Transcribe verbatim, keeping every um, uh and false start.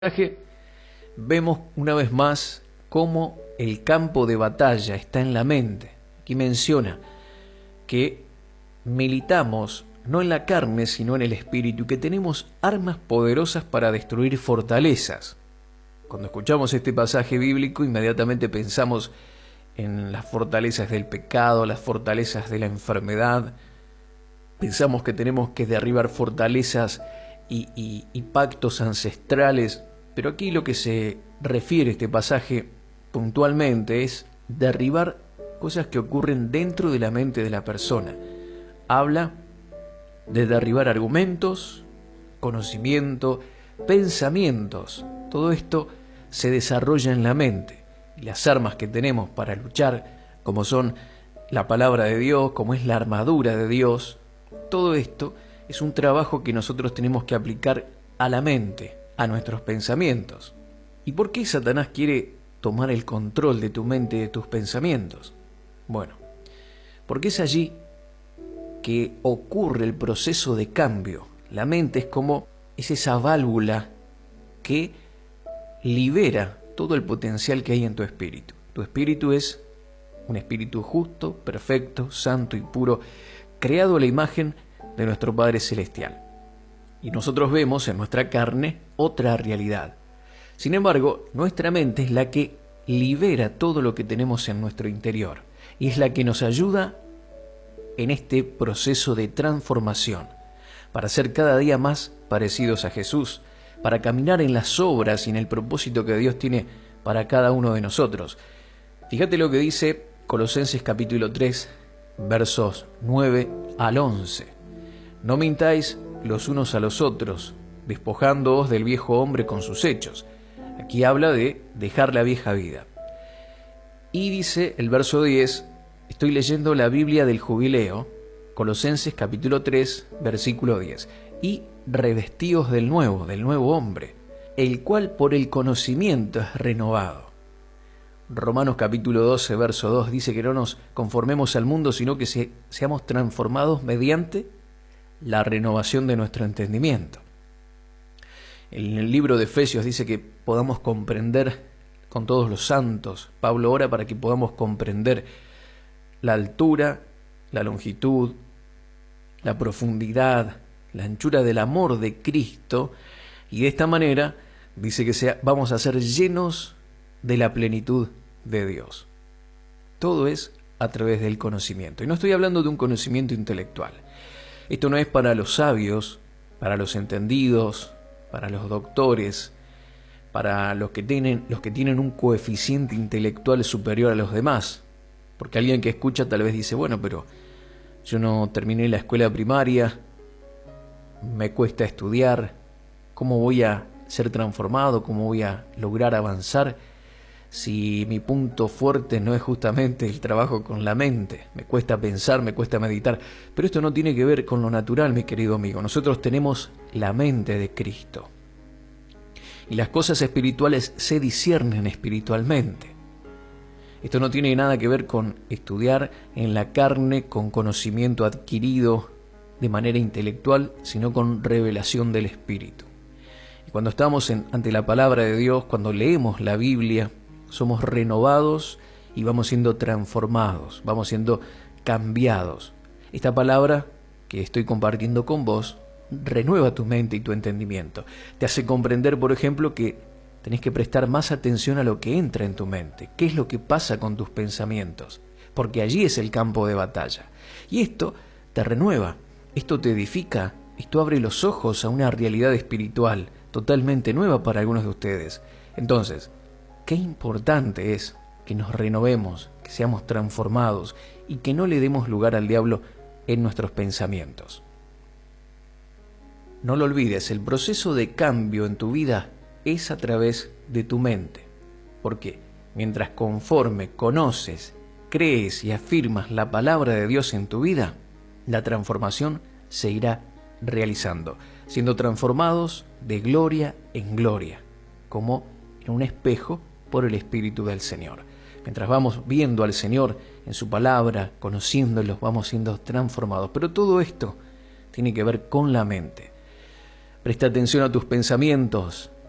mensaje vemos una vez más cómo el campo de batalla está en la mente. Aquí menciona que militamos no en la carne sino en el espíritu, que tenemos armas poderosas para destruir fortalezas. Cuando escuchamos este pasaje bíblico inmediatamente pensamos en las fortalezas del pecado, las fortalezas de la enfermedad. Pensamos que tenemos que derribar fortalezas y, y, y pactos ancestrales. Pero aquí lo que se refiere este pasaje puntualmente es derribar cosas que ocurren dentro de la mente de la persona. Habla de derribar argumentos, conocimiento, pensamientos. Todo esto se desarrolla en la mente. Y las armas que tenemos para luchar, como son la palabra de Dios, como es la armadura de Dios, todo esto es un trabajo que nosotros tenemos que aplicar a la mente, a nuestros pensamientos. ¿Y por qué Satanás quiere tomar el control de tu mente y de tus pensamientos? Bueno, porque es allí que ocurre el proceso de cambio. La mente es como es esa válvula que libera todo el potencial que hay en tu espíritu. Tu espíritu es un espíritu justo, perfecto, santo y puro, creado a la imagen de nuestro Padre Celestial. Y nosotros vemos en nuestra carne otra realidad. Sin embargo, nuestra mente es la que libera todo lo que tenemos en nuestro interior y es la que nos ayuda en este proceso de transformación para ser cada día más parecidos a Jesús, para caminar en las obras y en el propósito que Dios tiene para cada uno de nosotros. Fíjate lo que dice Colosenses capítulo tres, versos nueve al once. No mintáis los unos a los otros, despojándoos del viejo hombre con sus hechos. Aquí habla de dejar la vieja vida. Y dice el verso diez, estoy leyendo la Biblia del Jubileo, Colosenses capítulo tres, versículo diez. Y revestíos del nuevo, del nuevo hombre, el cual por el conocimiento es renovado. Romanos capítulo doce, verso dos dice que no nos conformemos al mundo, sino que se, seamos transformados mediante la renovación de nuestro entendimiento. En el libro de Efesios dice que podamos comprender con todos los santos. Pablo ora para que podamos comprender la altura, la longitud, la profundidad, la anchura del amor de Cristo, y de esta manera dice que sea, vamos a ser llenos de la plenitud de Dios. Todo es a través del conocimiento. Y no estoy hablando de un conocimiento intelectual. Esto no es para los sabios, para los entendidos, para los doctores, para los que tienen, los que tienen un coeficiente intelectual superior a los demás. Porque alguien que escucha tal vez dice, bueno, pero yo no terminé la escuela primaria, me cuesta estudiar, ¿cómo voy a ser transformado? ¿Cómo voy a lograr avanzar si mi punto fuerte no es justamente el trabajo con la mente? Me cuesta pensar, me cuesta meditar. Pero esto no tiene que ver con lo natural, mi querido amigo. Nosotros tenemos la mente de Cristo. Y las cosas espirituales se disciernen espiritualmente. Esto no tiene nada que ver con estudiar en la carne, con conocimiento adquirido de manera intelectual, sino con revelación del Espíritu. Y cuando estamos en, ante la palabra de Dios, cuando leemos la Biblia, somos renovados y vamos siendo transformados, vamos siendo cambiados. Esta palabra que estoy compartiendo con vos renueva tu mente y tu entendimiento. Te hace comprender, por ejemplo, que tenés que prestar más atención a lo que entra en tu mente, qué es lo que pasa con tus pensamientos, porque allí es el campo de batalla. Y esto te renueva, esto te edifica, esto abre los ojos a una realidad espiritual totalmente nueva para algunos de ustedes. Entonces, qué importante es que nos renovemos, que seamos transformados y que no le demos lugar al diablo en nuestros pensamientos. No lo olvides, el proceso de cambio en tu vida es a través de tu mente. Porque mientras conforme conoces, crees y afirmas la palabra de Dios en tu vida, la transformación se irá realizando, siendo transformados de gloria en gloria, como en un espejo por el Espíritu del Señor. Mientras vamos viendo al Señor en su palabra, conociéndolo, vamos siendo transformados. Pero todo esto tiene que ver con la mente. Presta atención a tus pensamientos,